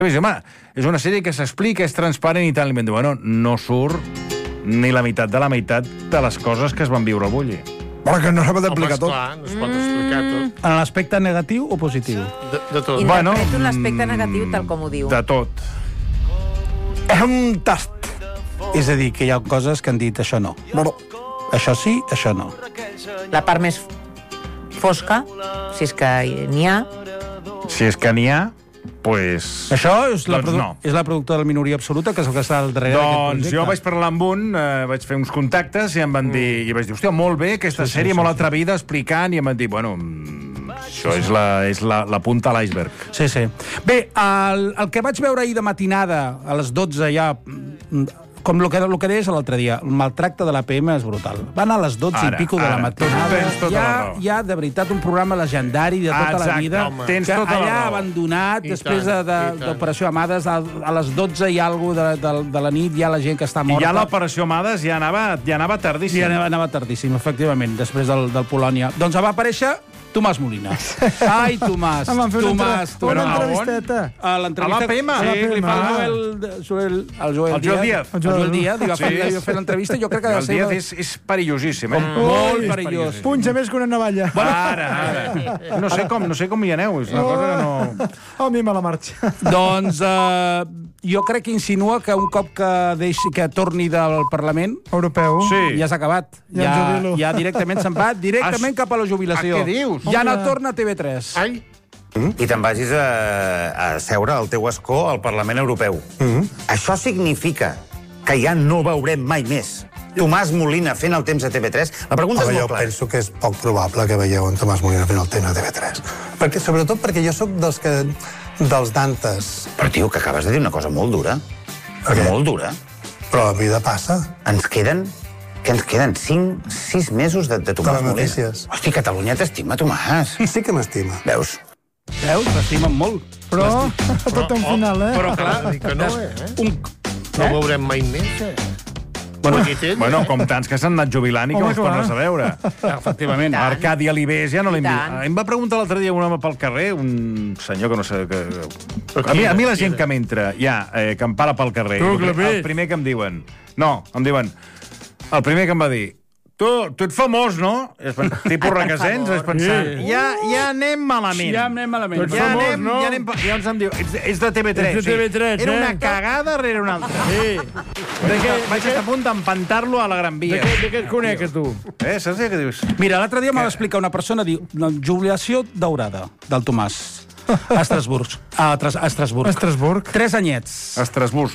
Home, és una sèrie que s'explica, és transparent i tal, i bueno, no surt ni la meitat de les coses que es van viure al Bulli. Perquè no s'ha d'explicar tot. Clar, no es pot explicar tot. En l'aspecte negatiu o positiu? De tot. Interpreto l'aspecte negatiu tal com ho diu. De tot. És un tast. És a dir, que hi ha coses que han dit això no. Bueno, Això sí, això no. La part més fosca, si és que n'hi ha, Si és que n'hi ha, pues... Això és la, Doncs no. és la productora de Minoria Absoluta, que és el que està al darrere d'aquest Doncs projecte. jo vaig parlar amb un, vaig fer uns contactes i em van dir, i vaig dir, hòstia, molt bé, aquesta sèrie molt atrevida, explicant, i em van dir, bueno, això és la punta a l'iceberg. Sí, sí. Bé, el que vaig veure ahir de matinada, a les 12 ja, com el que deies l'altre dia, el maltracte de l'APM és brutal. Va anar a les 12 Ara, i pico de la ara, matinada. tens tota la raó. Hi ha, de veritat, un programa legendari de tota la Exacte, vida, home. Tens que tota la allà raó. abandonat, I després tant, i tant. d'Operació Amades, a les 12 i alguna de la nit hi ha la gent que està I morta. ja l'operació Amades ja anava tardíssim. Sí, anava tardíssim, efectivament, després del Polònia. Doncs va aparèixer Tomàs Molina. Ai, Tomàs, em van fer Tomàs. una a on? entrevisteta. A l'entrevista... A l'APM? Sí, li fa Ah. el Joel El Joel Díaz. El Joel Díaz, li va fer l'entrevista. Jo crec que El Díaz és perillosíssim, molt Ui, perillós. Punxa més que una navalla. Ara. No sé com hi aneu, és una cosa que no... Oh, a mi me la marxa. Doncs jo crec que insinua que un cop que torni del Parlament Europeu. Sí. ja s'ha acabat. Ja em jubilo. Ja directament se'n va, directament cap a la jubilació. Què dius? Ja no torna a TV3. Ai, I te'n vagis a seure al teu escó al Parlament Europeu. Això significa que ja no veurem mai més Tomàs Molina fent el temps a TV3? La pregunta Home, és jo molt clara. penso que és poc probable que veieu en Tomàs Molina fent el tema a TV3. Sobretot perquè jo sóc dels Dantes. Però, tio, que acabes de dir una cosa molt dura. què? Molt dura. Però la vida passa. Ens queden 6 mesos de Tomàs Molina. Telenotícies. Hosti, Catalunya t'estima, Tomàs. Sí que m'estima. Veus? Veus? L'estimen molt. Però tot en final, eh? Però, clar, clar, que no, no veurem mai més, Bueno, Aquí tens. com tants que s'han anat jubilant i que Home, no es poden clar. res a veure. efectivament. Arcadi Alibés ja no l'hem I vist. tant. Em va preguntar l'altre dia un home pel carrer, un senyor que no sé... Però A mi la qui gent era? que m'entra, que em para pel carrer, el primer que em diuen... No, em diuen... El primer que em va dir... Tu ets famós, no? Tipus requesens, vaig pensar... Ja anem malament. Ja anem malament. Ja anem, ja anem... Llavors em diu, ets de TV3. Ets de TV3, Era una eh? cagada rere una altra. Sí. Vaig estar a punt d'empantar-lo a la Gran Via. De què et conec, tu? Saps què dius? Mira, l'altre dia m'ha d'explicar una persona, diu, la jubilació daurada del Tomàs a Estrasburg. A Estrasburg. Estrasburg. 3 anyets. Estrasburg.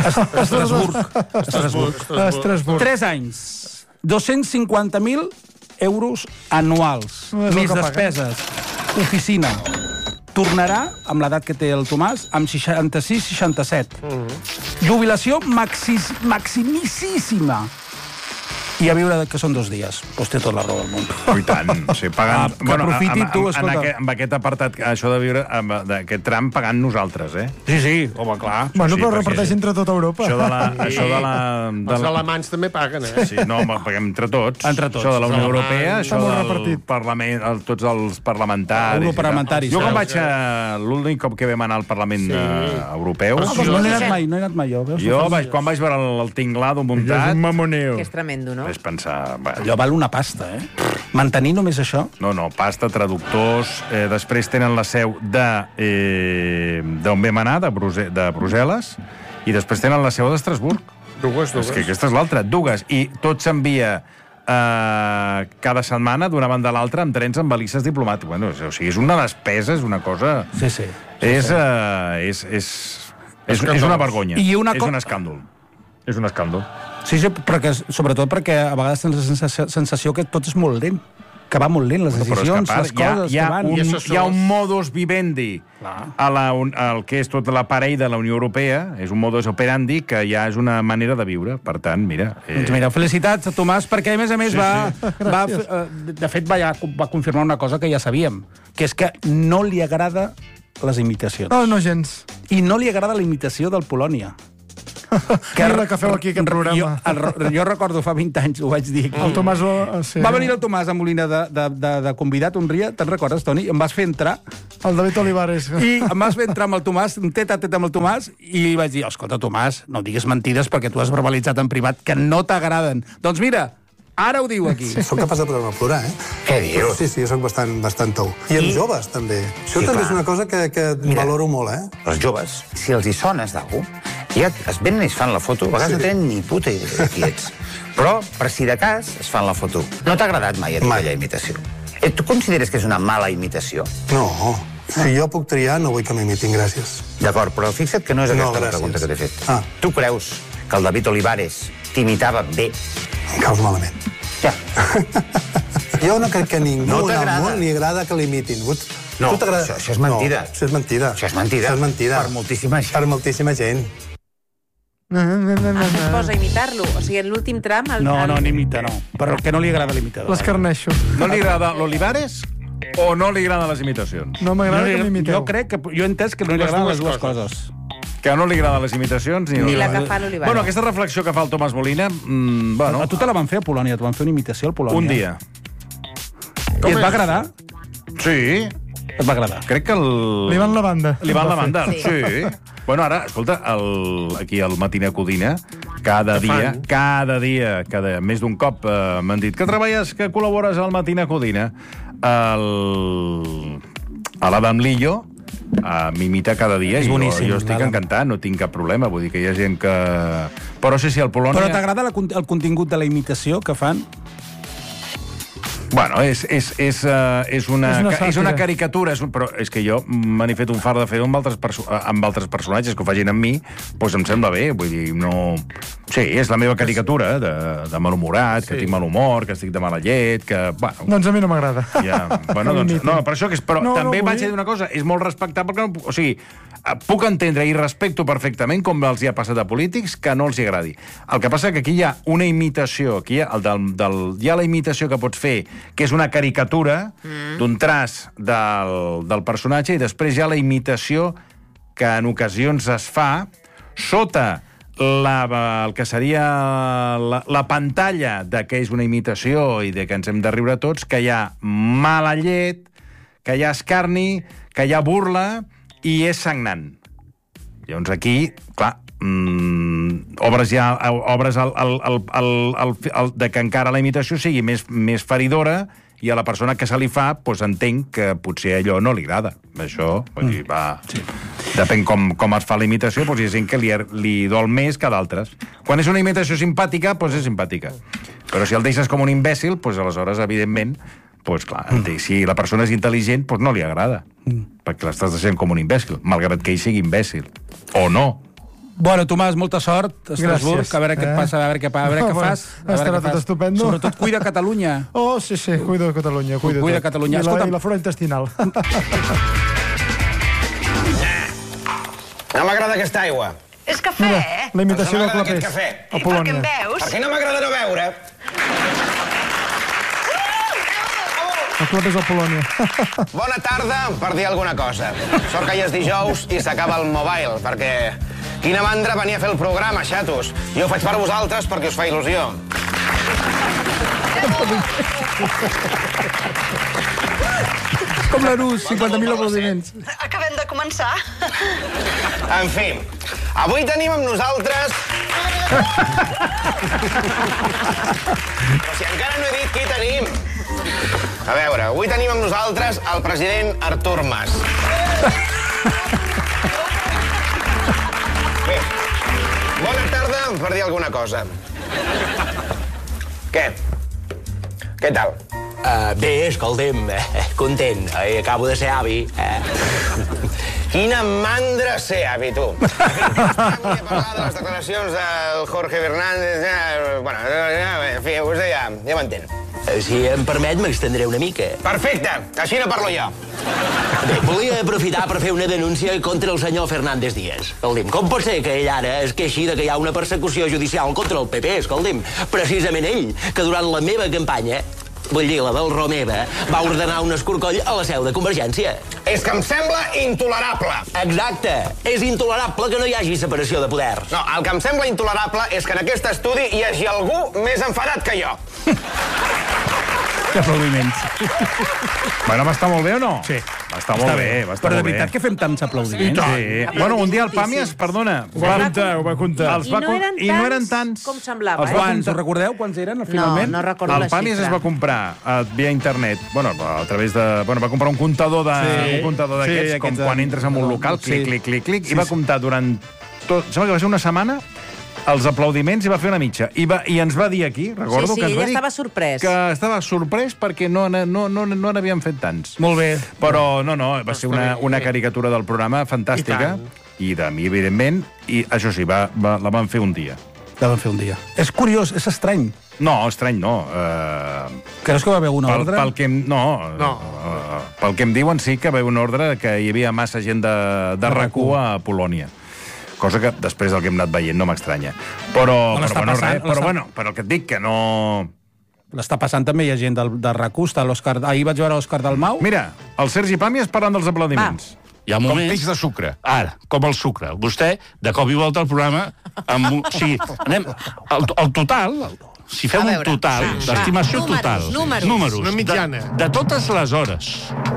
Estrasburg. 3 anys. 250.000 euros anuals. No és el Més que despeses. Oficina. Tornarà, amb l'edat que té el Tomàs, amb 66-67. Jubilació maximíssima. I a viure que són 2 dies. Doncs té tot la raó del món. I tant. Sí, pagant... Que aprofitin tu, escolta. Amb aquest apartat, això de viure, d'aquest tram, pagant nosaltres, eh? Sí, home, clar. Bueno, Sí, però perquè- reparteix entre tota Europa. Això de la... Els alemans també paguen, Sí, no, home, paguem entre tots. Entre tots. Això de la Unió Els Europea, alemanys. això Està molt del repartit. Parlament, tots els parlamentaris. Europarlamentaris. Jo quan Sí. vaig l'únic cop que vam anar al Parlament europeu, Ah, doncs no he anat mai, veus? quan vaig veure el tinglado muntat, mamoneo. que és tremendo, no? vaig pensar... Allò val una pasta, eh? Mantenir només això... No, pasta, traductors... Després tenen la seu d'on vam anar, de Brussel·les, i després tenen la seu d'Estrasburg. Dues. És que aquesta és l'altra, dues. I tot s'envia cada setmana d'una banda a l'altra amb trens amb balises diplomàtiques. Bueno, o sigui, és una despesa, és una cosa... Sí. És una vergonya. I una és un escàndol. És un escàndol. Sí, sobretot perquè a vegades tens la sensació que tot és molt lent, que va molt lent, les decisions, les coses que van. Hi ha un modus vivendi al que és tot l'aparell de la Unió Europea, és un modus operandi que ja és una manera de viure. Per tant, mira... Doncs mira, felicitats a Tomàs, perquè a més de fet va confirmar una cosa que ja sabíem, que és que no li agrada les imitacions. No, gens. I no li agrada la imitació del Polònia. Mira que feu aquí aquest programa. Jo recordo fa 20 anys, ho vaig dir aquí. El Tomàs... Sí. Va venir el Tomàs a Molina de convidat un dia, te'n recordes, Toni? Em vas fer entrar. El David Olivares. I em vas fer entrar amb el Tomàs, tet a tet amb el Tomàs, i vaig dir, escolta, Tomàs, no digues mentides perquè tu has verbalitzat en privat que no t'agraden. Doncs mira, ara ho diu aquí. Sí, soc capaç de posar-me a plorar, eh? Què dius? Sí, jo soc bastant tou. I amb joves, també. Això també és una cosa que valoro molt, eh? Els joves, si els hi sones d'algú, ja es venen i es fan la foto. A vegades no tenen ni puta idea de qui ets. Però, per si de cas, es fan la foto. No t'ha agradat mai aquella imitació? Tu consideres que és una mala imitació? No. Si jo puc triar, no vull que m'imitin, gràcies. D'acord, però fixa't que no és aquesta la pregunta que t'he fet. Tu creus que el David Olivares t'imitava bé? Em caus malament. Ja. Jo no crec que ningú no al món li agrada que l'imitin. No, això és mentida. No, això és mentida. Això és mentida. Això és mentida. Per moltíssima gent. Per moltíssima gent. Es posa a imitar-lo. O sigui, en l'últim tram... No, n'imita, no. Però que no li agrada l'imitador. L'escarneixo. No li agrada l'Olivares o no li agraden les imitacions? No m'agrada que m'imiteu. Jo he entès que no li agraden les dues coses. Que no li agraden les imitacions ni la que fa l'Olivares. Bueno, aquesta reflexió que fa el Tomàs Molina... A tu te la van fer a Polònia, te van fer una imitació al Polònia. Un dia. I et va agradar? Sí. Et va agradar? Crec que Li van la banda. Li van la banda, sí. Bueno, ara, escolta, aquí al Matiner Codina, cada dia, més d'un cop m'han dit que treballes, que col·labores al Matiner Codina, l'Adam Lillo m'imita cada dia i jo estic encantat, no tinc cap problema, vull dir que hi ha gent que... Però sí, al Polònia... Però t'agrada el contingut de la imitació que fan? Bueno, és una caricatura, però és que jo me n'he fet un fart de fer-ho amb altres personatges, que ho facin amb mi, doncs em sembla bé, vull dir, no... Sí, és la meva caricatura, de malhumorat, que tinc mal humor, que estic de mala llet, que... Bueno, doncs a mi no m'agrada. Ja, bueno, doncs, no, per això que és... Però també vaig dir una cosa, és molt respectable, que o sigui, puc entendre i respecto perfectament com els hi ha passat a polítics que no els hi agradi. El que passa que aquí hi ha una imitació, aquí hi ha la imitació que pots fer, que és una caricatura d'un traç del personatge, i després hi ha la imitació que en ocasions es fa sota el que seria la pantalla de que és una imitació i de que ens hem de riure tots, que hi ha mala llet, que hi ha escarni, que hi ha burla i és sagnant. Llavors aquí, clar, obres de que encara la imitació sigui més feridora i a la persona que se li fa, doncs entenc que potser allò no li agrada. Això, vull dir, depèn com es fa la imitació, doncs hi ha gent que li dol més que d'altres. Quan és una imitació simpàtica, doncs és simpàtica. Però si el deixes com un imbècil, doncs aleshores, evidentment, doncs clar, si la persona és intel·ligent, doncs no li agrada. Perquè l'estàs deixant com un imbècil, malgrat que ell sigui imbècil. O no. Bueno, Tomàs, molta sort a Estrasburg, a veure què et passa, a veure què fas. Estarà tot estupendo. Sobretot cuida Catalunya. Oh, sí, cuido de Catalunya. Cuida Catalunya. I la flora intestinal. No m'agrada aquesta aigua. És cafè, eh? La imitació del clapés. I per què em veus? Perquè no m'agrada no veure. El clapés al Polònia. Bona tarda, per dir alguna cosa. Sort que ja és dijous i s'acaba el mobile, perquè... Quina mandra venir a fer el programa, xatos. Jo ho faig per vosaltres perquè us fa il·lusió. Com l'Arús, 50.000 aplaudiments. Acabem de començar. En fi, avui tenim amb nosaltres... Però si encara no he dit qui tenim. A veure, avui tenim amb nosaltres el president Artur Mas. Bé, bona tarda, per dir alguna cosa. Què? Què tal? Bé, escolta'm, content. Acabo de ser avi. Quina mandra ser avi, tu. Volia parlar de les declaracions del Jorge Fernández. Bueno, en fi, vostè ja m'entén. Si em permet, m'extendré una mica. Perfecte, així no parlo jo. Bé, volia aprofitar per fer una denúncia contra el senyor Fernández Díaz. Escolti'm, com pot ser que ell ara es queixi que hi ha una persecució judicial contra el PP? Escolti'm, precisament ell, que durant la meva campanya, vull dir, la del Romeva, va ordenar un escorcoll a la seu de Convergència. és que em sembla intolerable. Exacte. És intolerable que no hi hagi separació de poders. No, el que em sembla intolerable és que en aquest estudi hi hagi algú més enfadat que jo. Que aplaudiments. Bueno, va estar molt bé o no? Sí. Va estar molt bé, va estar Però de molt bé. veritat que fem tants aplaudiments? Sí. Bueno, un dia el Pàmies, perdona, ho va comptar. I no eren tants com semblava. Quants? Us recordeu quants eren, finalment? No recordo El la Pàmies xifra. es va comprar via internet, bueno, a través de... Bueno, va comprar un comptador d'aquests, com quan entres en un local, clic, i va comptar durant tot... Sembla que va ser una setmana els aplaudiments i va fer una mitja. I ens va dir aquí, recordo, que ens va dir... estava sorprès. Que estava sorprès perquè no n'havíem fet tants. Molt bé. Però no, va ser una caricatura del programa fantàstica. I de mi, evidentment. I això sí, la van fer un dia. La van fer un dia. És curiós, és estrany. No, estrany no. Creus que va haver una ordre? Pel que em diuen sí que va haver una ordre que hi havia massa gent de RAC1 a Polònia. Cosa que després del que hem anat veient no m'estranya. Però el que et dic, que no... L'està passant també, hi ha gent de RAC1, ahir vaig veure Òscar Dalmau. Mira, el Sergi Pàmies parlant dels aplaudiments. Hi ha moments... Com peix de sucre. Ara, com el sucre. Vostè, de cop i volta, el programa... O sigui, anem... El total... Si fem un total, d'estimació total... Números. Una mitjana. De totes les hores,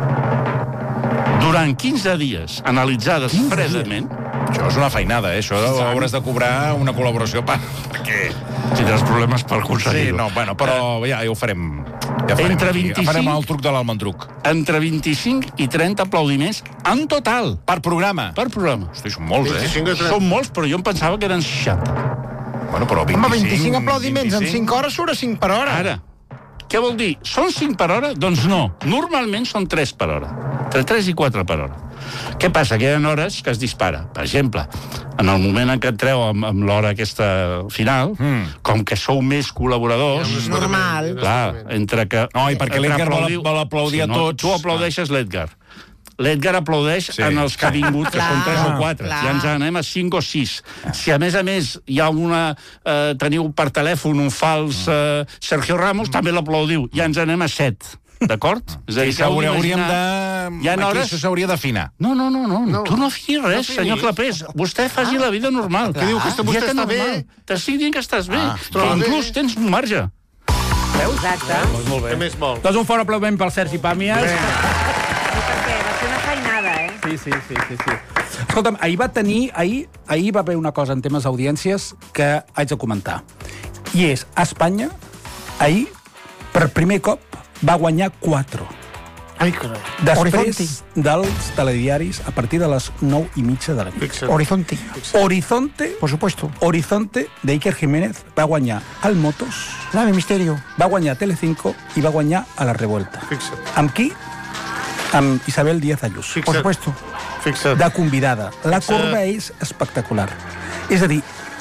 durant 15 dies, analitzades fredament... Això és una feinada, Això hauràs de cobrar una col·laboració perquè... Tindràs problemes per aconseguir-ho. Sí, no, bueno, però ja ho farem. Farem el truc de l'almendruc. Entre 25 i 30 aplaudiments en total. Per programa? Per programa. Hosti, són molts, Són molts, però jo em pensava que eren 60. Bueno, però 25... Home, 25 aplaudiments en 5 hores surt a 5 per hora. Ara, què vol dir? Són 5 per hora? Doncs no. Normalment són 3 per hora. Entre 3 i 4 per hora. Què passa? Que hi ha hores que es dispara. Per exemple, en el moment en què entreu amb l'hora aquesta final, com que sou més col·laboradors... És normal. Clar, entre que... No, i perquè l'Edgar vol aplaudir a tots. Tu aplaudeixes l'Edgar. L'Edgar aplaudeix en els que ha vingut, que són 3 o 4. Ja ens anem a 5 o 6. Si a més hi ha teniu per telèfon un fals Sergio Ramos, també l'aplaudiu. Ja ens anem a 7. D'acord? És a dir, hauríem de... Aquí això s'hauria d'afinar. No. Tu no afinis res, senyor Clapés. Vostè faci la vida normal. Que diu que vostè està bé. T'estic dient que estàs bé. Que inclús tens un marge. Veus? Exacte. Molt bé. Què més vol? Doncs un fort aplaudiment pel Sergi Pàmies. Perquè va ser una feinada, Sí. Escolta'm, ahir va haver una cosa en temes d'audiències que haig de comentar. I és, Espanya, ahir, per primer cop, va guanyar 4. Ai, carai. Després dels telediaris, a partir de les 9:30 de la nit. Horizonte, por supuesto. Horizonte de Iker Jiménez va guanyar al Motos, Nave Misterio, va guanyar Telecinco i va guanyar a La Revuelta. Amb qui? Amb Isabel Díaz Ayuso. por supuesto. De convidada. La corba és espectacular. És a dir,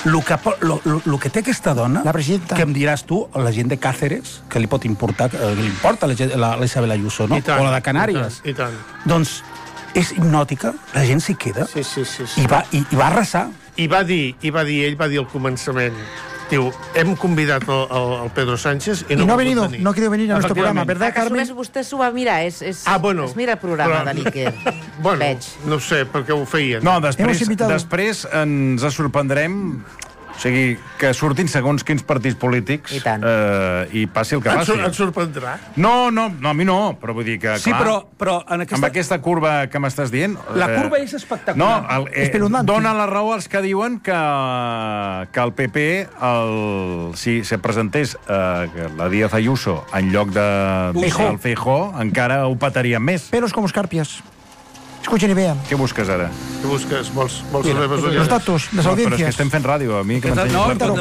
el que té aquesta dona, la presidenta, que em diràs tu, la gent de Cáceres, que li pot importar, que li importa la Isabel Ayuso, no? O la de Canàries. I tant. Doncs és hipnòtica, la gent s'hi queda. Sí. I va arrasar. Ell va dir al començament, diu, hem convidat el Pedro Sánchez i no ha venido, no ha querido venir a nuestro programa, ¿verdad, Carmen? Vostè s'ho va mirar, es mira el programa de l'Iker. Bueno, no sé, perquè ho feien. No, després ens sorprendrem, o sigui, que surtin segons quins partits polítics i passi el que passi. Et sorprendrà? No, a mi no, però vull dir que, clar... Sí, però amb aquesta curva que m'estàs dient... La curva és espectacular. No, dona la raó als que diuen que el PP, si se presentés la Díaz Ayuso en lloc del Feijóo, encara ho petaria més. Pelos como escarpias. Escuchen y vean. Què busques ara? Què busques? Vols los datos, las audiencias. Però és que estem fent ràdio, a mi que m'ensenyi... Cuéntalo.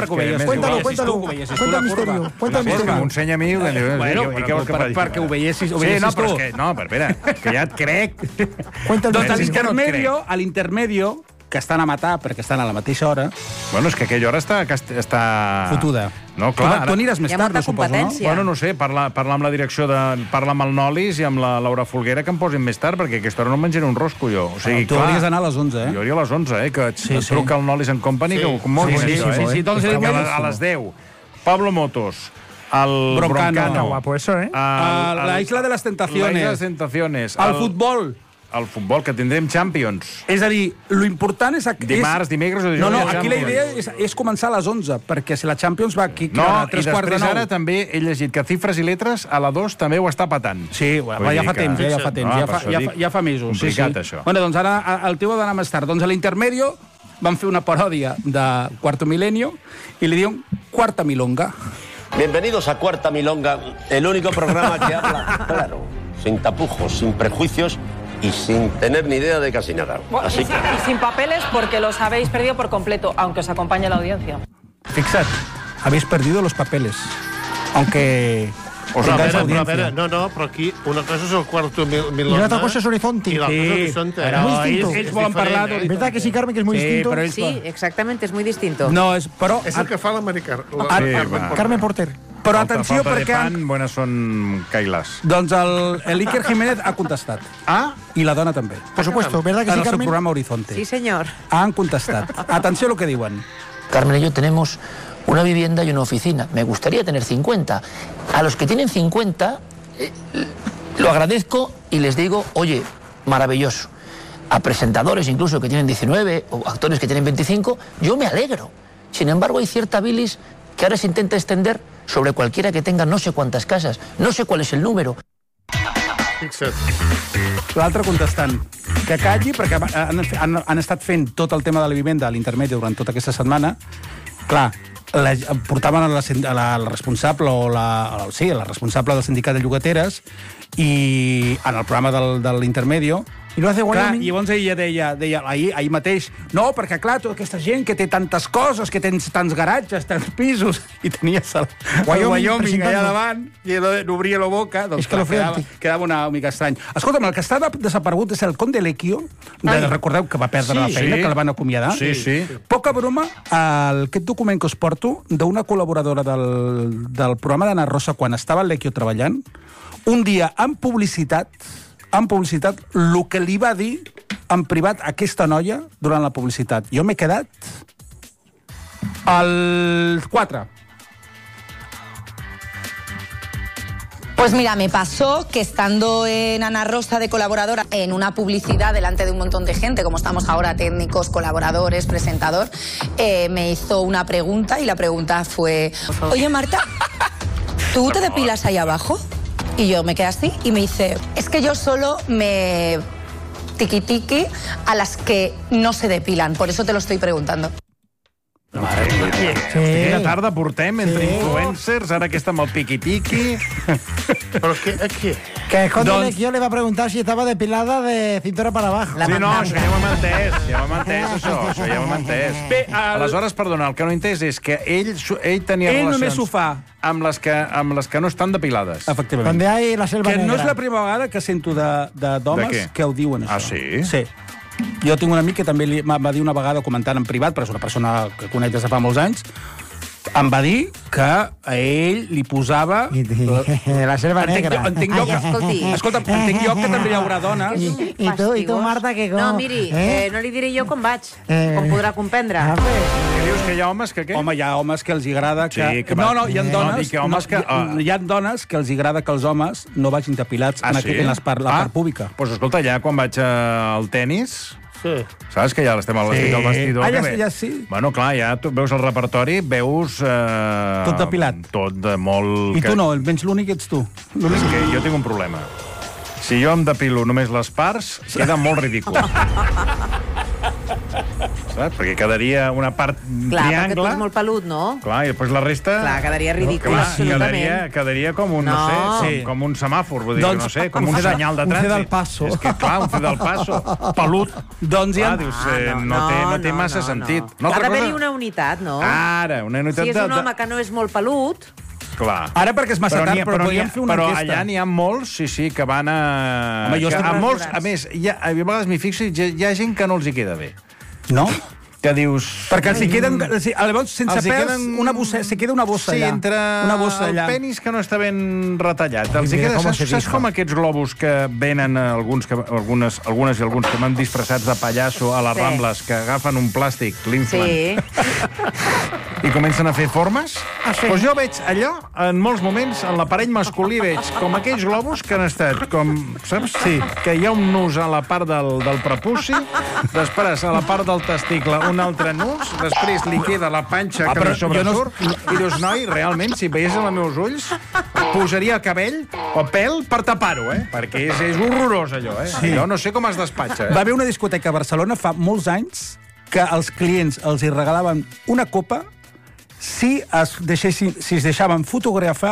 Cuenta misterio. Que m'ho ensenya a mi... Bueno, perquè ho veiessis tu. No, però espera, que ja et crec. Doncs a l'intermedio, que estan a matar perquè estan a la mateixa hora... Bueno, és que aquella hora està... Fotuda. No, clar. Tu aniràs més tard, suposo, no? Bueno, no sé, parlar amb la direcció parlar amb el Nolis i amb la Laura Folguera que em posin més tard, perquè a aquesta hora no em menjaré un rosco, jo. O sigui, tu hauries d'anar a les 11, Jo hauria a les 11, que et truca el Nolis and Company, que ho conmoguin. Sí, a les 10. Pablo Motos, El Broncano. Guapo, eso, ¿eh? La Isla de las Tentaciones. La Isla de les Tentaciones. El futbol. El futbol, que tindrem Champions. És a dir, lo important és... Dimarts, dimecres o dijous. No, aquí la idea és començar a les 11, perquè si la Champions va aquí a 3 quarts de 9... després ara també he llegit que Cifres i Letres a la 2 també ho està patant. Sí, ja fa temps, ja fa mesos. Complicat, això. Bueno, doncs ara el teu ha d'anar més tard. Doncs a l'Intermedio van fer una paròdia de Cuarto Milenio i li diuen Quarta Milonga. Bienvenidos a Cuarta Milonga, el único programa que habla claro, sin tapujos, sin prejuicios y sin tener ni idea de casi nada. Así que... Y sin papeles porque los habéis perdido por completo, aunque os acompañe la audiencia. Fixa't, habéis perdido los papeles, aunque... Però aquí una cosa és el Cuarto Milonga... Y la otra cosa es Horizonte. Y la cosa es Horizonte. Muy distinto. Ells volen parlar d'Horizonte. ¿Verdad que sí, Carmen, que es muy distinto? Sí, exactamente, es muy distinto. No, però... És el que fa l'americà. Carmen Porter. Però atenció, perquè... Buenas són Kailas. Doncs l'Iker Jiménez ha contestat. I la dona també. Por supuesto, ¿verdad que sí, en el seu Carmen? programa Horizonte. Sí, señor. Han contestat. Atenció a lo que diuen. Carmen y yo tenemos una vivienda y una oficina. Me gustaría tener 50. A los que tienen 50, lo agradezco y les digo, oye, maravilloso. A presentadores incluso que tienen 19 o actores que tienen 25, yo me alegro. Sin embargo, hay cierta bilis que ahora se intenta extender sobre cualquiera que tenga no sé cuántas casas. No sé cuál es el número. L'altre contestant, que calli, perquè han estat fent tot el tema de la vivenda a l'Intermedi durant tota aquesta setmana. Clar, portaven a la responsable o la responsable del sindicat de llogateres i en el programa de l'Intermedio. I lo hace Wyoming. I llavors ella deia ahir mateix, no, perquè clar, tota aquesta gent que té tantes coses, que tens tants garatges, tants pisos, i tenies el Wyoming allà davant, i n'obria la boca, doncs quedava una mica estrany. Escolta'm, el que està desaparegut és el Conde Lecchio, recordeu que va perdre la feina, que el van acomiadar? Sí. Poca broma, aquest document que us porto, d'una col·laboradora del programa d'Anna Rosa, quan estava el Lecchio treballant, un dia en publicitat, el que li va dir en privat a aquesta noia durant la publicitat. Jo m'he quedat al 4. Pues mira, me pasó que estando en Ana Rosa de colaboradora en una publicidad delante de un montón de gente, como estamos ahora, técnicos, colaboradores, presentador, me hizo una pregunta y la pregunta fue, oye Marta, ¿tú te depilas ahí abajo? Y yo me quedé así y me dice, es que yo solo me tiqui-tiqui a las que no se depilan, por eso te lo estoy preguntando. Quina tarda portem entre influencers, ara aquesta amb el piqui-tiqui. Però què? Que Conde Lecchio le va a preguntar si estaba depilada de cintura para abajo. Sí, no, això ja ho hem entès, això ja ho hem entès. Bé, aleshores, perdona, el que no he entès és que ell tenia relacions amb les que no estan depilades. Efectivament. Donde hay la selva negra. Que no és la primera vegada que sento d'homes que ho diuen, això. Ah, sí? Sí. Jo tinc un amic que també va dir una vegada, comentant en privat, però és una persona que conec des de fa molts anys, em va dir que a ell li posava... La selva negra. Escolta, entenc jo que també hi haurà dones. I tu, Marta, que com... No, miri, no li diré jo com vaig, com podrà comprendre. Què dius, que hi ha homes que què? Home, hi ha homes que els agrada que... No, hi ha dones que els agrada que els homes no vagin depilats en la part pública. Doncs escolta, ja quan vaig al tennis... Sí. Saps que ja l'estem al vestit del vestidor? Ja sí. Bueno, clar, ja tu veus el repertori, veus... Tot depilat. Tot de molt... I tu no, almenys l'únic ets tu. És que jo tinc un problema. Si jo em depilo només les parts, queda molt ridícul. Saps? Perquè quedaria una part triangle... Clar, perquè tu ets molt pelut, no? Clar, i després la resta... Clar, quedaria ridícul, absolutament. Quedaria com un, no sé, com un semàfor, vull dir, no sé, com un senyal de trànsit. Un fer del passo. És que, clar, un fer del passo, pelut. Doncs ja... No té massa sentit. Ha d'haver-hi una unitat, no? Ara, una unitat de... Si és un home que no és molt pelut... Clar. Ara perquè és massa tard, però podríem fer una enquesta. Però allà n'hi ha molts, sí, que van a... A més, a vegades m'hi fixo i hi ha gent que no els hi queda bé. No? Que dius... Perquè els hi queden... Llavors, sense pèls, se queda una bossa allà. Sí, entre el penis que no està ben retallat. Els hi queda... Saps com aquests globus que venen algunes i alguns que van disfressats de pallasso a les Rambles, que agafen un plàstic, l'inflen? Sí. i comencen a fer formes. Doncs jo veig allò, en molts moments, en l'aparell masculí veig com aquells globus que han estat com, saps? Sí, que hi ha un nus a la part del prepuci, després a la part del testicle un altre nus, després li queda la panxa que no sobresurt, i dius, noi, realment, si veiés amb els meus ulls, posaria cabell o pèl per tapar-ho, perquè és horrorós allò, Jo no sé com es despatxa. Va haver una discoteca a Barcelona fa molts anys que els clients els hi regalaven una copa si es deixaven fotografiar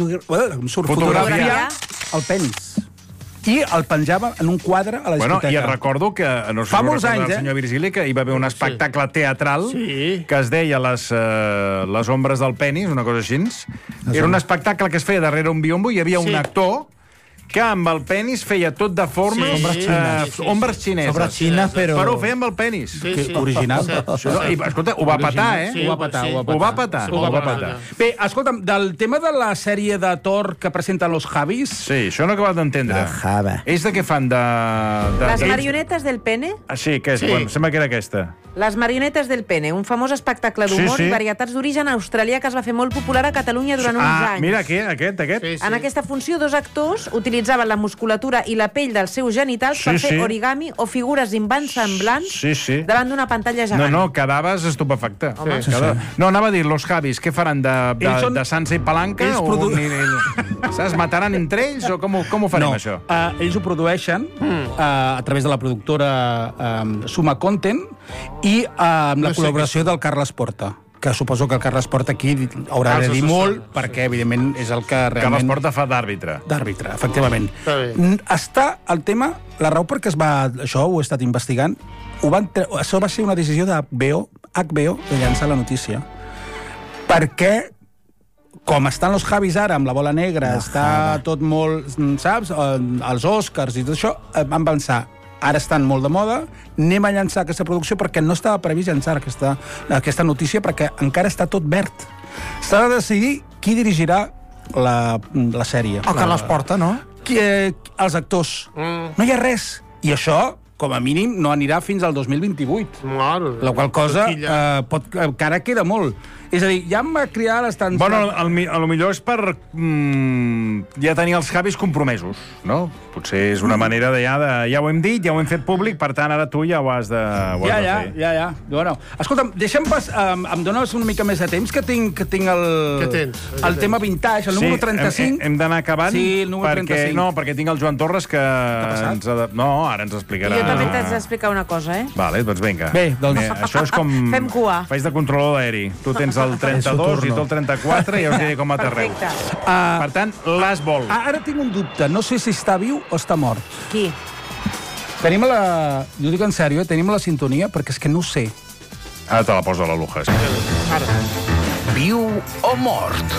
el penis. I el penjaven en un quadre a la discoteca. I recordo que, no sé si ho recorda el senyor Virgili, que hi va haver un espectacle teatral que es deia Les ombres del penis, una cosa així. Era un espectacle que es feia darrere un biombo i hi havia un actor que amb el penis feia tot de forma... Ombres xineses. Ombres xines, però ho feia amb el penis. Original. I, escolta, ho va petar, Ho va petar. Bé, escolta'm, del tema de la sèrie de Thor que presenten los Javis... Sí, això no he acabat d'entendre. És de què fan? Les marionetes del pene? Sí, què és? Sembla que era aquesta. Les marionetes del pene, un famós espectacle d'humor i varietats d'origen australià que es va fer molt popular a Catalunya durant uns anys. Mira, aquest. En aquesta funció, dos actors utilitzaven la musculatura i la pell dels seus genitals per fer origami o figures inversemblants davant d'una pantalla gegant. No, quedaves estupefacte. No, anava a dir, los Javis, què faran? De Sansa i Palanca? Saps? Mataran entre ells o com ho farem, això? Ells ho produeixen a través de la productora Suma Content i amb la col·laboració del Carles Porta, que suposo que el Carles Porta aquí haurà de dir molt, perquè, evidentment, és el que realment... Carles Porta fa d'àrbitre. D'àrbitre, efectivament. Està el tema, la raó perquè es va... Això ho he estat investigant, això va ser una decisió de HBO de llançar la notícia, perquè com estan los Javis ara, amb la bola negra, està tot molt, saps, els Oscars i tot això, van pensar, ara estan molt de moda, anem a llançar aquesta producció perquè no estava previst llançar aquesta notícia perquè encara està tot verd. S'ha de decidir qui dirigirà la sèrie. El Carles Porta, no? Els actors. No hi ha res. I això, com a mínim, no anirà fins al 2028. La qual cosa encara queda molt. És a dir, ja em va criar l'estança... Bueno, a lo millor és per ja tenir els Javis compromesos, no? Potser és una manera de ja ho hem dit, ja ho hem fet públic, per tant, ara tu ja ho has de fer. Ja. Bueno, escolta'm, deixa'm pas... Em dones una mica més de temps, que tinc el tema vintage, el número 35. Hem d'anar acabant. Sí, el número 35. No, perquè tinc el Joan Torres que... No, ara ens explicarà... Jo també t'haig d'explicar una cosa, Vale, doncs vinga. Bé, doncs... Això és com... Fem cua. Faig de controlador aeri. Tu tens el 32 i tu el 34 i ja us diré com aterreu. Per tant, l'as vol. Ara tinc un dubte. No sé si està viu o està mort. Qui? Tenim jo dic en sèrio, tenim la sintonia, perquè és que no ho sé. Ara te la posa la Lujas. Viu o mort?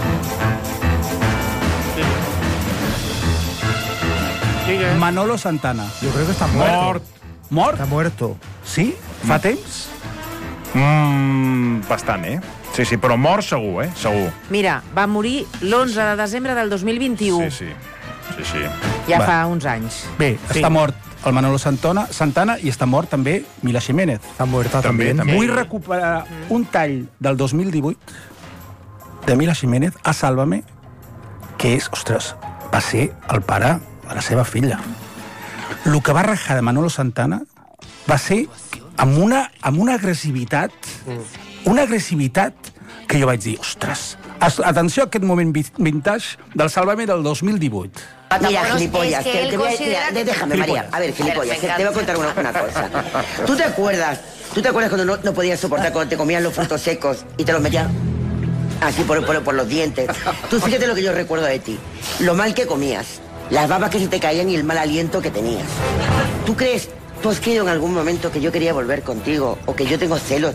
Manolo Santana. Yo creo que está muerto. Mort? Está muerto. Sí? Fa temps? Bastant, Sí, però mort segur, Segur. Mira, va morir l'11 de desembre del 2021. Sí. Ja fa uns anys. Bé, està mort el Manolo Santana i està mort també Mila Jiménez. Està muerta també. Vull recuperar un tall del 2018 de Mila Jiménez a Sálvame, que és, ostres, va ser el pare de la seva filla. El que va rajar de Manolo Santana va ser amb una agressivitat, que jo vaig dir, ostres, atenció a aquest moment vintage del Sálvame del 2018. Mira, gilipollas, déjame, María. A ver, gilipollas, te voy a contar una cosa. ¿Tú te acuerdas cuando no podías soportar cuando te comían los frutos secos y te los metías así por los dientes? Tú fíjate lo que yo recuerdo de ti. Lo mal que comías, las babas que se te caían y el mal aliento que tenías. ¿Tú has creído en algún momento que yo quería volver contigo o que yo tengo celos?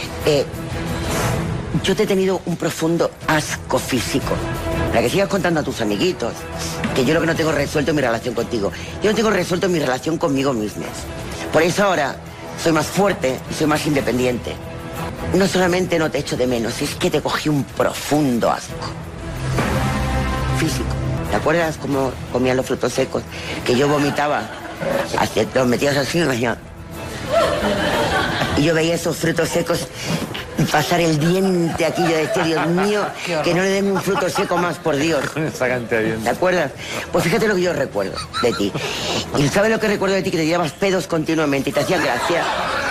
Yo te he tenido un profundo asco físico. Para que sigas contando a tus amiguitos que yo lo que no tengo resuelto es mi relación contigo. Yo no tengo resuelto mi relación conmigo misma. Por eso ahora soy más fuerte y soy más independiente. No solamente no te echo de menos, es que te cogí un profundo asco físico. ¿Te acuerdas cómo comían los frutos secos? Que yo vomitaba, los metías así, y yo veía esos frutos secos y pasar el diente aquí, yo decía, Dios mío, que no le den un fruto seco más, por Dios. ¿Te acuerdas? Pues fíjate lo que yo recuerdo de ti. ¿Y sabes lo que recuerdo de ti? Que te tirabas pedos continuamente y te hacía gracia.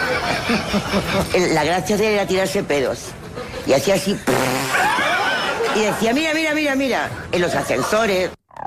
La gracia de era tirarse pedos. Y hacía así... Y decía, mira, en los ascensores...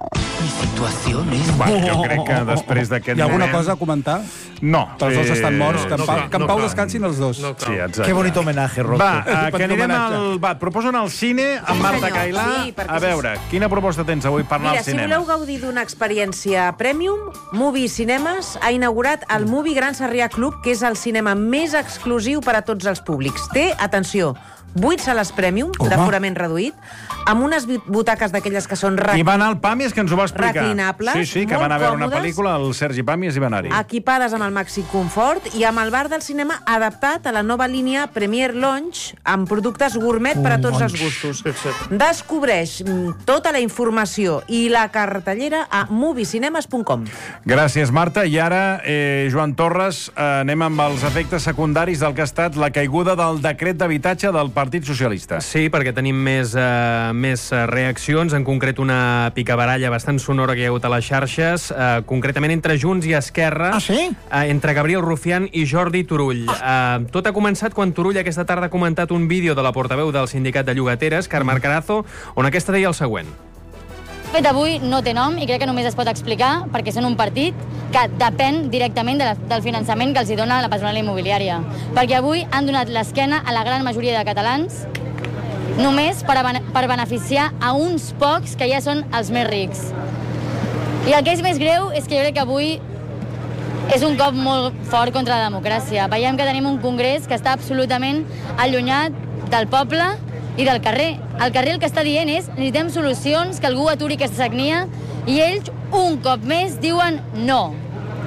Va, jo crec que després d'aquest moment... Hi ha alguna cosa a comentar? No. Els dos estan morts, que en pau descansin els dos. Sí, exacte. Qué bonito homenaje, Rocco. Va, que anirem al... Va, et proposo anar al cine amb Marta Cailà. A veure, quina proposta tens avui per anar al cinema? Mira, si voleu gaudir d'una experiència premium, Movie Cinemes ha inaugurat el Movie Gran Sarrià Club, que és el cinema més exclusiu per a tots els públics. Té, atenció, 8 sales premium, d'aforament reduït, amb unes butaques d'aquelles que són I va anar al Pàmies, que ens ho va explicar. reclinables, Sí, que van a veure una còmodes, pel·lícula, el Sergi Pàmies hi va anar-hi. equipades amb el màxim confort i amb el bar del cinema adaptat a la nova línia Premier Lounge amb productes gourmet per a tots els gustos. Descobreix tota la informació i la cartellera a moviecinemes.com. Gràcies, Marta. I ara, Joan Torres, anem amb els efectes secundaris del que ha estat la caiguda del decret d'habitatge del Partit Socialista. Sí, perquè tenim més reaccions, en concret una picabaralla bastant sonora que hi ha hagut a les xarxes, concretament entre Junts i Esquerra, entre Gabriel Rufián i Jordi Turull. Tot ha començat quan Turull aquesta tarda ha comentat un vídeo de la portaveu del sindicat de llogateres, Carme Carazo, on aquesta deia el següent. El fet d'avui no té nom i crec que només es pot explicar perquè són un partit que depèn directament del finançament que els hi dona la patronal immobiliària. Perquè avui han donat l'esquena a la gran majoria de catalans només per beneficiar a uns pocs que ja són els més rics. I el que és més greu és que jo crec que avui és un cop molt fort contra la democràcia. Veiem que tenim un congrés que està absolutament allunyat del poble i del carrer. El carrer el que està dient és necessitem solucions, que algú aturi aquesta sagnia, i ells un cop més diuen no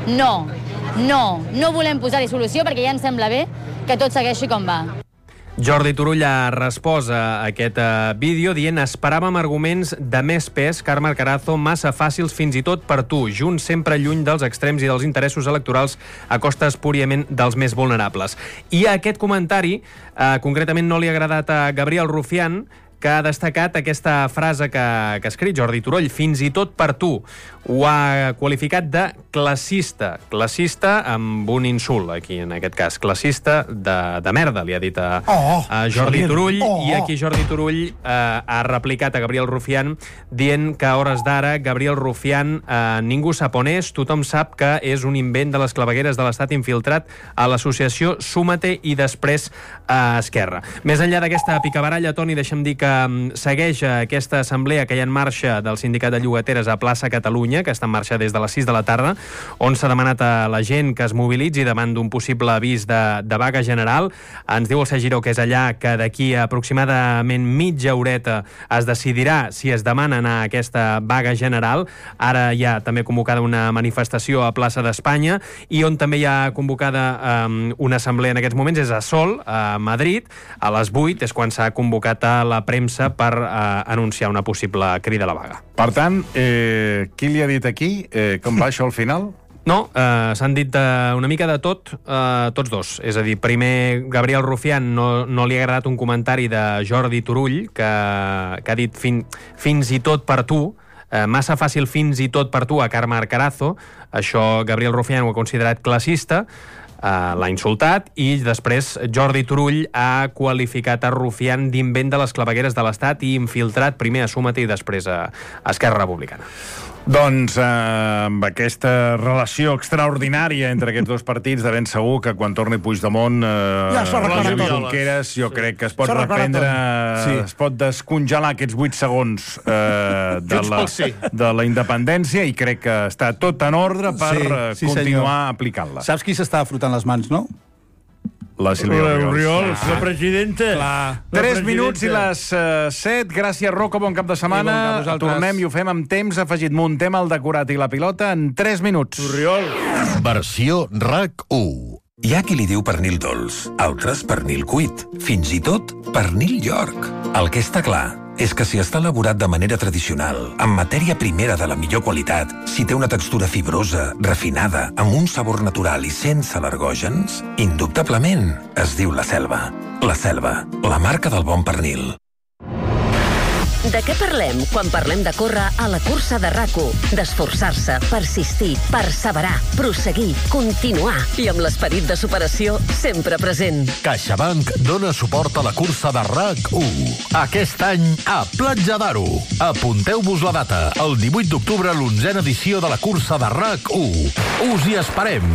volem posar-hi solució perquè ja ens sembla bé que tot segueixi com va. Jordi Turull ha respost a aquest vídeo dient esperàvem arguments de més pes, Carme Carazo, massa fàcils fins i tot per tu, Junts sempre lluny dels extrems i dels interessos electorals a costa espúriament dels més vulnerables. I a aquest comentari, concretament no li ha agradat a Gabriel Rufián, que ha destacat aquesta frase que ha escrit Jordi Turull, fins i tot per tu. Ho ha qualificat de classista. Classista amb un insult, aquí, en aquest cas. Classista de merda, li ha dit a Jordi Turull. I aquí Jordi Turull ha replicat a Gabriel Rufián dient que a hores d'ara Gabriel Rufián ningú sap on és, tothom sap que és un invent de les clavegueres de l'Estat infiltrat a l'associació Súmate i després a Esquerra. Més enllà d'aquesta picabaralla, Toni, deixa'm dir que segueix aquesta assemblea que hi ha en marxa del Sindicat de Llogateres a Plaça Catalunya, que està en marxa des de les 6 de la tarda, on s'ha demanat a la gent que es mobilitzi davant d'un possible avís de vaga general. Ens diu el Sergi Giró que és allà que d'aquí a aproximadament mitja horeta es decidirà si es demana anar a aquesta vaga general. Ara hi ha també convocada una manifestació a Plaça d'Espanya i on també hi ha convocada una assemblea en aquests moments és a Sol, a Madrid. A les 8 és quan s'ha convocat a la premsa per anunciar una possible crida a la vaga. Per tant, qui li ha dit aquí? Com va això al final? No, s'han dit una mica de tot, tots dos. És a dir, primer, Gabriel Rufián no li ha agradat un comentari de Jordi Turull, que ha dit fins i tot per tu, massa fàcil fins i tot per tu a Carme Carazo. Això Gabriel Rufián ho ha considerat classista, l'ha insultat, i després Jordi Turull ha qualificat a Rufián d'invent de les clavegueres de l'Estat i infiltrat primer a Súmate i després a Esquerra Republicana. Doncs amb aquesta relació extraordinària entre aquests dos partits, de ben segur que quan torni Puigdemont Junqueras, jo crec que es pot reprendre, es pot descongelar aquests 8 segons de la independència i crec que està tot en ordre per continuar aplicant-la. Saps qui s'està frotant les mans, no? La Sílvia Oriols, la presidenta. 3 minuts i les 7. Gràcies, Rocco, bon cap de setmana. Tornem i ho fem amb temps afegit. Muntem el decorat i la pilota en 3 minuts. Oriols. Versió RAC1. Hi ha qui li diu pernil dolç, altres pernil cuit, fins i tot pernil York. El que està clar és que si està elaborat de manera tradicional, amb matèria primera de la millor qualitat, si té una textura fibrosa, refinada, amb un sabor natural i sense al·lergògens, indubtablement es diu La Selva. La Selva, la marca del bon pernil. De què parlem quan parlem de córrer a la cursa de RAC1? D'esforçar-se, persistir, perseverar, prosseguir, continuar i amb l'esperit de superació sempre present. CaixaBank dona suport a la cursa de RAC1. Aquest any a Platja d'Aro. Apunteu-vos la data, el 18 d'octubre, l'11ª edició de la cursa de RAC1. Us hi esperem.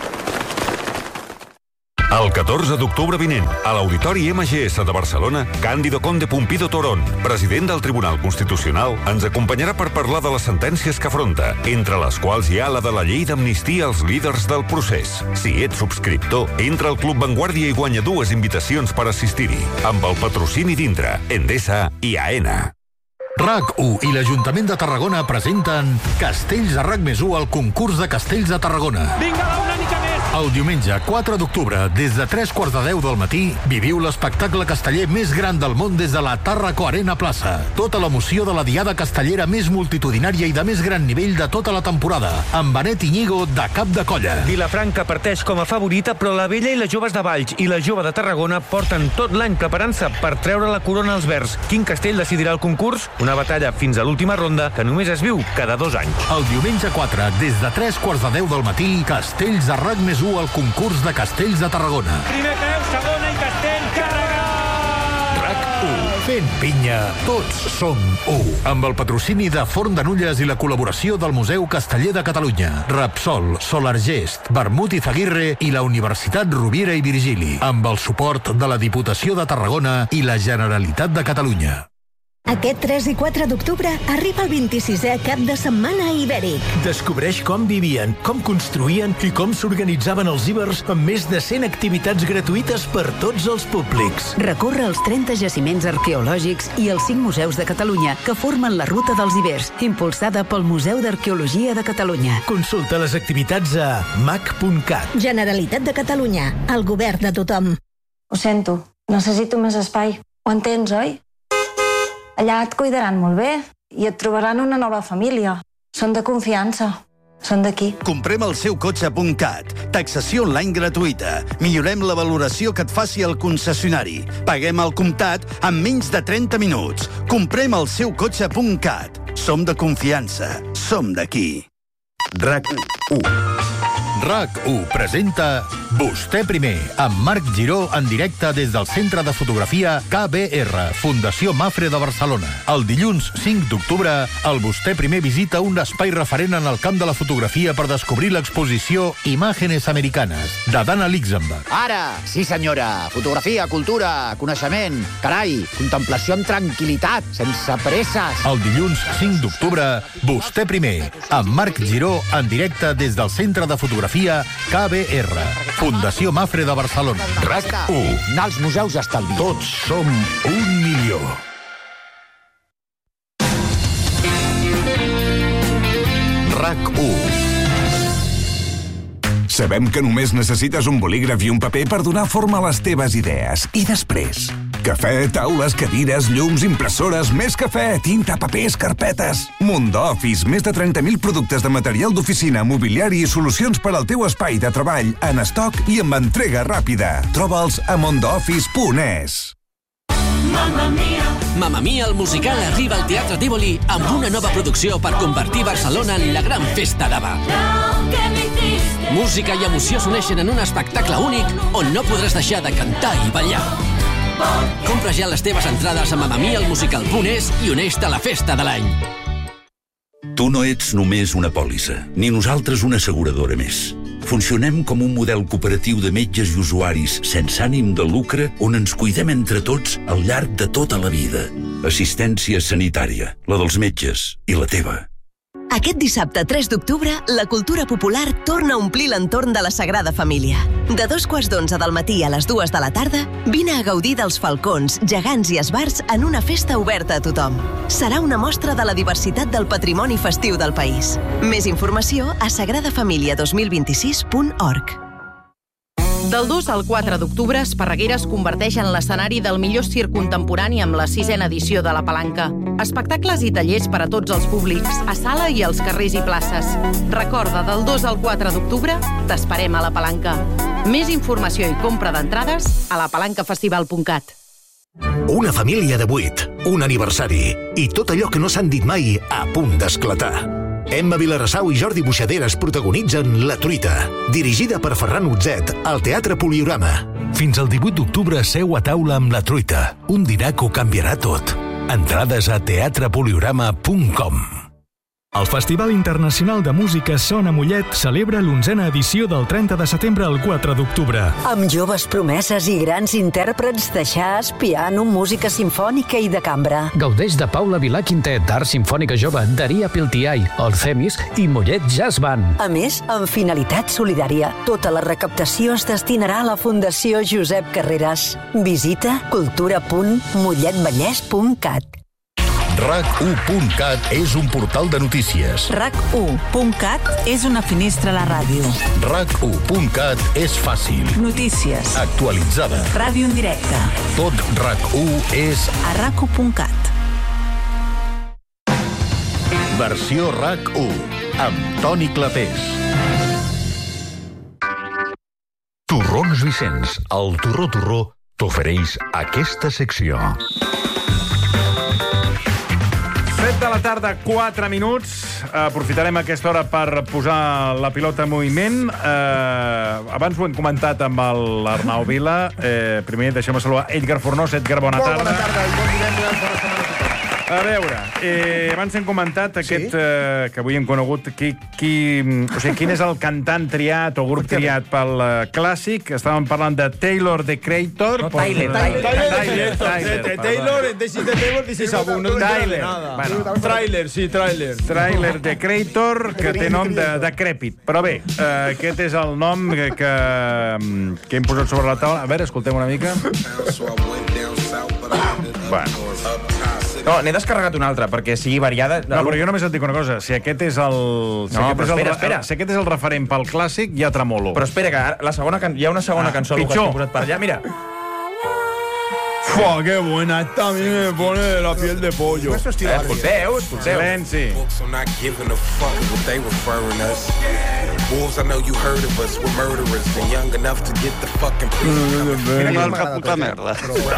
El 14 d'octubre vinent, a l'Auditori MGS de Barcelona, Cándido Conde Pumpido Torón, president del Tribunal Constitucional, ens acompanyarà per parlar de les sentències que afronta, entre les quals hi ha la de la llei d'amnistia als líders del procés. Si ets subscriptor, entra al Club Vanguardia i guanya 2 invitacions per assistir-hi, amb el patrocini d'Indra, Endesa i AENA. RAC1 i l'Ajuntament de Tarragona presenten Castells a RAC+1 al concurs de Castells de Tarragona. Vinga, una mica més! El diumenge 4 d'octubre, des de 3:15 del matí, viviu l'espectacle casteller més gran del món des de la Tàrraco Arena Plaça. Tota l'emoció de la diada castellera més multitudinària i de més gran nivell de tota la temporada, amb Benet Iñigo de cap de colla. Vilafranca parteix com a favorita, però la Vella i les joves de Valls i la jove de Tarragona porten tot l'any preparant-se per treure la corona als verds. Quin castell decidirà el concurs? Una batalla fins a l'última ronda que només es viu cada 2 anys. El diumenge 4, des de 3:15 del matí, Castells a RAC+1 al concurs de Castells de Tarragona. Primer peu, segona i castell, carregat! RAC1. Fent pinya, tots som u. Amb el patrocini de Forn de Nulles i la col·laboració del Museu Casteller de Catalunya, Repsol, Solargest, Vermut i Zaguirre i la Universitat Rovira i Virgili, amb el suport de la Diputació de Tarragona i la Generalitat de Catalunya. Aquest 3 i 4 d'octubre arriba el 26è cap de setmana ibèric. Descobreix com vivien, com construïen i com s'organitzaven els ibers amb més de 100 activitats gratuïtes per tots els públics. Recorre els 30 jaciments arqueològics i els 5 museus de Catalunya que formen la Ruta dels Ibers, impulsada pel Museu d'Arqueologia de Catalunya. Consulta les activitats a mac.cat. Generalitat de Catalunya, el govern de tothom. Ho sento, necessito més espai. Ho entens, oi? Allà et cuidaran molt bé i et trobaran una nova família. Són de confiança. Són d'aquí. Comprem el seu cotxe.cat. Taxació online gratuïta. Millorem la valoració que et faci el concessionari. Paguem al comptat en menys de 30 minuts. Comprem el seu cotxe.cat. Som de confiança. Som d'aquí. RAC1. RAC1 presenta Vostè primer, amb Marc Giró en directe des del Centre de Fotografia KBR, Fundació Mafre de Barcelona. El dilluns 5 d'octubre, el Vostè primer visita un espai referent en el camp de la fotografia per descobrir l'exposició Imágenes Americanes, de Dana Luxemburg. Ara, sí senyora, fotografia, cultura, coneixement, carai, contemplació amb tranquil·litat, sense presses. El dilluns 5 d'octubre, Vostè primer, amb Marc Giró en directe des del Centre de Fotografia KBR, Fundació Mafre de Barcelona. RAC1. Anar als museus estalvi. Tots som 1 milió. RAC1. Sabem que només necessites un bolígraf i un paper per donar forma a les teves idees. I després? Cafè, taules, cadires, llums, impressores, més cafè, tinta, papers, carpetes. Mundo Office, més de 30.000 productes de material d'oficina, mobiliari i solucions per al teu espai de treball en estoc i amb entrega ràpida. Troba'ls a mondooffice.es. Mamma Mia. Mamma Mia, el musical, arriba al Teatre Tívoli amb una nova producció per convertir Barcelona en la gran festa d'Ava. Música i emoció s'uneixen en un espectacle únic on no podràs deixar de cantar i ballar. Compra ja les teves entrades a mamamialmusical.es i uneix-te a la festa de l'any. Tu no ets només una pòlissa, ni nosaltres una asseguradora més. Funcionem com un model cooperatiu de metges i usuaris sense ànim de lucre on ens cuidem entre tots al llarg de tota la vida. Assistència sanitària, la dels metges i la teva. Aquest dissabte 3 d'octubre, la cultura popular torna a omplir l'entorn de la Sagrada Família. De 11:15 del matí a les 2 de la tarda, vine a gaudir dels falcons, gegants i esbarts en una festa oberta a tothom. Serà una mostra de la diversitat del patrimoni festiu del país. Més informació a sagradafamilia2026.org. Del 2 al 4 d'octubre, Esparreguera es converteix en l'escenari del millor circ contemporani amb la 6ª edició de La Palanca. Espectacles i tallers per a tots els públics, a sala i als carrers i places. Recorda, del 2 al 4 d'octubre, t'esperem a La Palanca. Més informació i compra d'entrades a lapalancafestival.cat. Una família de 8, un aniversari i tot allò que no s'han dit mai a punt d'esclatar. Emma Vilarassau i Jordi Buixaderes protagonitzen La Truita, dirigida per Ferran Utzet al Teatre Poliorama. Fins al 18 d'octubre seu a taula amb La Truita, un dinar que ho canviarà tot. Entrades a teatrepoliorama.com. El Festival Internacional de Música Son a Mollet celebra l'11a edició del 30 de setembre al 4 d'octubre. Amb joves promeses i grans intèrprets de jazz, piano, música simfònica i de cambra. Gaudeix de Paula Vilà Quintet, d'Art Simfònica Jove, Daria Piltiai, Alcemis i Mollet Jazz Band. A més, amb finalitat solidària, tota la recaptació es destinarà a la Fundació Josep Carreras. Visita cultura.molletvallès.cat. RAC1.cat és un portal de notícies. RAC1.cat és una finestra a la ràdio. RAC1.cat és fàcil. Notícies. Actualitzada. Ràdio en directe. Tot RAC1 és a RAC1.cat. Versió RAC1 amb Toni Clapés. Torrons Vicenç, el Torró t'ofereix aquesta secció. 7 de la tarda, 4 minuts. Aprofitarem aquesta hora per posar la pilota en moviment. Abans ho hem comentat amb l'Arnau Vila. Primer deixem saludar Edgar Fornós. Edgar, bona tarda. Bona tarda i bon divendres. Bona setmana a tothom. A veure, abans hem comentat aquest, que avui hem conegut, quin és el cantant triat o grup triat pel clàssic. Estàvem parlant de Taylor, the Creator. No, Tyler. Taylor, this is the Taylor, this is Abu. No Tyler. Trailer, sí, Trailer. Trailer, the Creator, que té nom de decrèpit. Però bé, aquest és el nom que hem posat sobre la taula. A veure, escoltem una mica. Bueno. No, n'he descarregat una altra, perquè sigui variada... No, però jo només et dic una cosa. Si aquest és el... espera. Si aquest és el referent pel clàssic, ja tremolo. Però espera, que hi ha una segona cançó que has posat per allà. Mira. ¡Fua, qué buena! Esta a mí me pone la piel de pollo. Escolteu. Silenci. Wolves, I know you heard of us. We're murderers and young enough to get the fucking police. Una altra puta merda.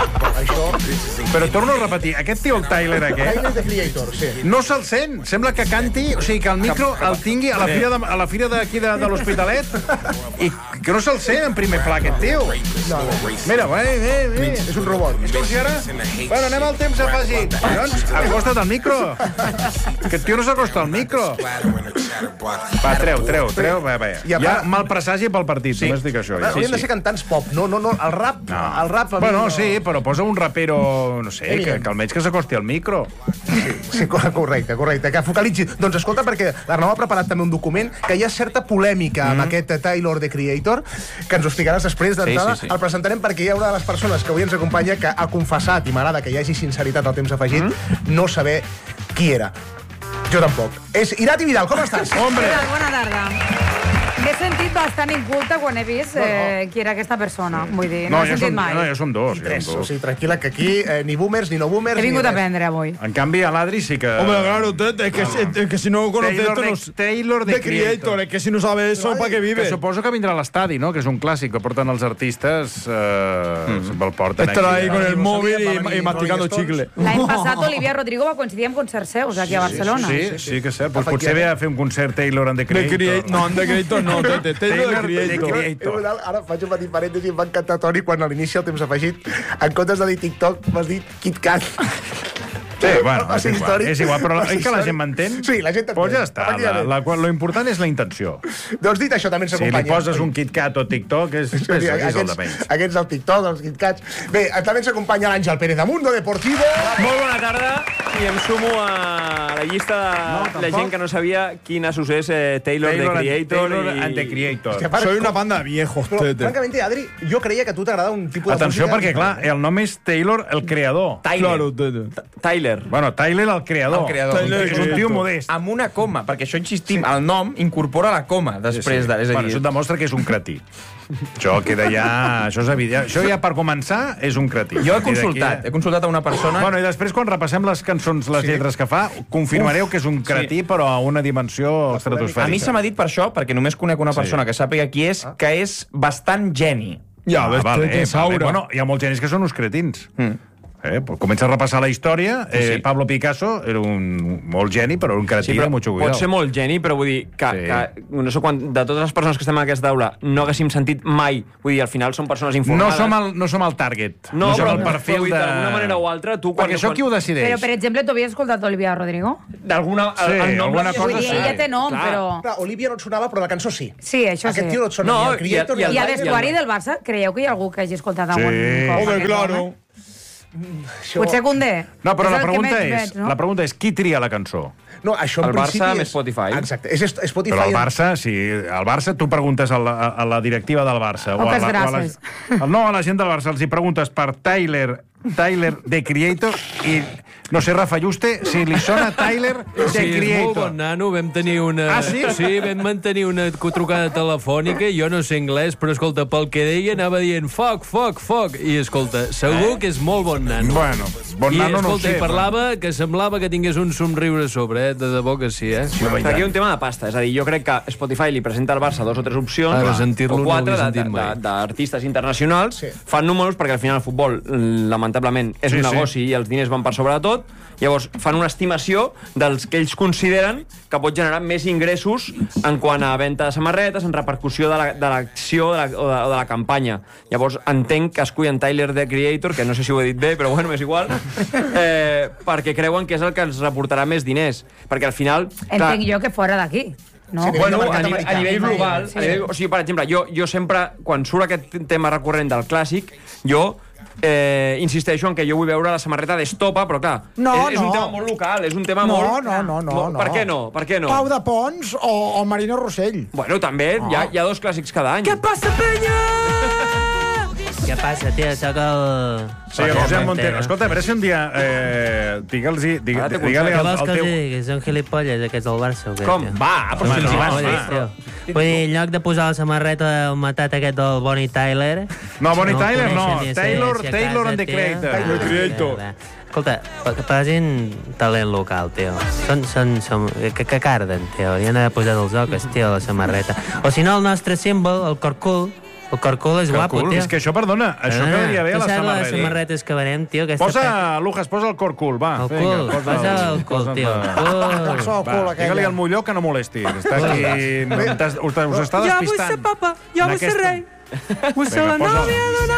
Però torno a repetir, aquest tio, el Tyler aquest... Tyler, the Creator, sí. No se'l sent. Sembla que canti, o sigui, que el micro el tingui a la fira d'aquí de l'Hospitalet i que no se'l sent en primer pla, aquest tio. Mira, és un robot. És com si ara... Bueno, anem al temps afegit. Doncs, acosta't al micro. Aquest tio no s'acosta al micro. Va, treu. Hi ha mal presagi pel partit, només dic això. Hauríem de ser cantants pop. No, el rap... Bueno, sí, però posa un rapero, no sé, que almenys que s'acosti al micro. Sí, correcte, que focalitzi. Doncs escolta, perquè l'Arnau ha preparat també un document que hi ha certa polèmica amb aquest Taylor, the Creator, que ens ho explicaràs després d'entrada. El presentarem perquè hi ha una de les persones que avui ens acompanya que ha confessat, i m'agrada que hi hagi sinceritat al temps afegit, no saber qui era. Jo tampoc. És Irati Vidal, com estàs? Hombre! Bona tarda. M'he sentit bastant inculta quan he vist qui era aquesta persona. Vull dir, no he sentit mai. No, ja són dos. O sigui, tranquil·la, que aquí ni boomers, ni no boomers... He vingut a aprendre avui. En canvi, a l'Adri sí que... Hombre, claro, es que si no conoce esto... Taylor, the Creator. Es que si no sabe eso, ¿para qué vive? Que suposo que vindrà a l'estadi, no? Que és un clàssic que porten els artistes... Se'l porten aquí. Estarà ahí con el móvil y masticando chicle. L'any passat Olivia Rodrigo va coincidir amb concerts seus aquí a Barcelona. Sí que és cert. Potser ve a fer un concert Taylor and the Creator. No, and the Creator no, Taylor the Creator. Ara faig un petit parèntesi, em va encantar, Toni, quan a l'inici el temps afegit, en comptes de dir TikTok, vas dir KitKat. Sí, bueno, és igual, però oi que la gent m'entén? Sí, la gent t'entén. Pues ja està, lo important és la intenció. Doncs dit això, també ens acompanya. Si li poses un KitKat o TikTok, és el de menys. Aquests del TikTok, els KitKats. Bé, també ens acompanya l'Àngel Pérez de Mundo Deportivo. Molt bona tarda, i em sumo a la llista de la gent que no sabia quin associés Taylor, the Creator. Taylor and the Creator. Soy una banda de viejos. Però, francamente, Adri, jo creia que a tu t'agrada un tipus de música... Atenció, perquè, clar, el nom és Taylor, el creador. Tyler. Tyler. Bueno, Tyler, el creador. És un tio modest. Amb una coma, perquè això insistim, el nom incorpora la coma després de... Bueno, això et demostra que és un cretí. Això queda ja... Això és evident. Això ja, per començar, és un cretí. Jo he consultat a una persona... Bueno, i després, quan repassem les cançons, les lletres que fa, confirmareu que és un cretí, però a una dimensió estratosfèrica. A mi se m'ha dit per això, perquè només conec una persona que sàpiga qui és, que és bastant geni. Bueno, hi ha molts genis que són uns cretins. Comença a repassar la història. Pablo Picasso era un molt geni, però un cretí de mucho cuidado. Pot ser molt geni, però vull dir que no sé quan, de totes les persones que estem en aquesta taula no haguéssim sentit mai, vull dir, al final són persones informades. No som el target. No som però el perfil d'alguna manera o altra, tu... Perquè això qui ho decideix? Però, per exemple, tu havies escoltat Olivia Rodrigo? D'alguna... alguna cosa sí. Ella té nom, però... Olivia no et sonava, però la cançó sí. Sí, això sí. Aquest tio no et sona ni el Creator ni el... I al vestuari del Barça, creieu que hi ha algú que hagi escoltat algun cop? Home, claro. Potser Condé. No, però la pregunta és qui tria la cançó? No, això el Barça amb Spotify. Exacte, és Spotify. Però el Barça, sí, el Barça, tu preguntes a la directiva del Barça no, a la gent del Barça, els hi preguntes per Tyler the Creator i no sé, Rafa Juste, si li sona Tyler the Creator. Sí, és molt bon nano, vam tenir una... Ah, sí? Sí, vam mantenir una trucada telefònica, jo no sé anglès, però escolta, pel que deia anava dient fuck, i escolta, segur que és molt bon nano. Bueno, bon nano no ho sé. I parlava que semblava que tingués un somriure a sobre, de debò que sí, Aquí hi ha un tema de pasta, és a dir, jo crec que Spotify li presenta al Barça 2 o 3 opcions, o 4 d'artistes internacionals, fan números perquè al final el futbol, lamentablement, és un negoci i els diners van per sobre de tot. Llavors, fan una estimació dels que ells consideren que pot generar més ingressos en quant a venda de samarretes, en repercussió de l'acció o de la campanya. Llavors, entenc que escullen Tyler, the Creator, que no sé si ho he dit bé, però bueno, és igual, perquè creuen que és el que els reportarà més diners. Perquè al final... Entenc jo que fora d'aquí. No? Sí, bueno, a nivell global, o sigui, per exemple, jo sempre, quan surt aquest tema recurrent del clàssic, jo insisteixo en que jo vull veure la samarreta d'Estopa, però clar, és un tema molt local, és un tema molt... No. Per què no? Pau de Pons o Marina Rossell. Bueno, també, hi ha 2 clàssics cada any. Què passa, penya? Què passa, tio? Soc el... Sí, José Montero. Escolta, a veure si un dia... Digue-li al teu... Què vols que els digui? Són gilipolles, aquests del Barça, o què? Com? Va, però si els hi vas. Vull dir, en lloc de posar la samarreta del matat aquest del Bonnie Tyler... No, Bonnie Tyler no. Taylor and the Creator. Escolta, que posin talent local, tio. Que carden, tio. Hauríem d'haver posat els oques, tio, a la samarreta. O si no, el nostre símbol, el corcul. El corcul és guapo, tio. És que això, perdona, això quedaria bé a la samarreta. Les samarretes que venem, tio. Lujas, posa el corcul, va. El cul, posa el cul, tio. Digue-li al Molló que no molesti. Està aquí... Us està despistant. Ja vull ser papa, ja vull ser rei. Vull ser la nòvia d'una